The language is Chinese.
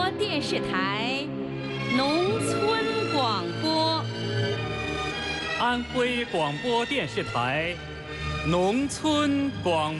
播电视台农村广播。 安徽广播电视台农村广